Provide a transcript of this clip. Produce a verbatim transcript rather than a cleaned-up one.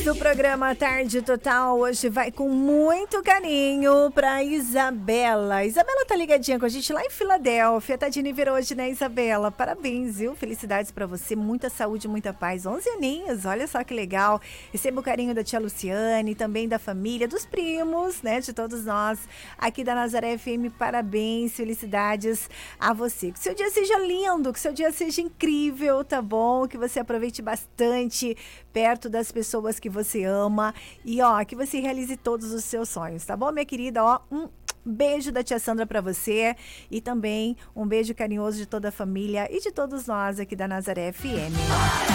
Detalhes do programa Tarde Total hoje vai com muito carinho para Isabela. Isabela tá ligadinha com a gente lá em Filadélfia, tá de nível hoje, né, Isabela? Parabéns, viu? Felicidades para você, muita saúde, muita paz. onze aninhos, olha só que legal. Receba o carinho da tia Luciane, também da família, dos primos, né, de todos nós aqui da Nazaré F M. Parabéns, felicidades a você. Que seu dia seja lindo, que seu dia seja incrível, tá bom? Que você aproveite bastante perto das pessoas que você ama e, ó, que você realize todos os seus sonhos, tá bom, minha querida? Ó, um beijo da tia Sandra pra você e também um beijo carinhoso de toda a família e de todos nós aqui da Nazaré F M.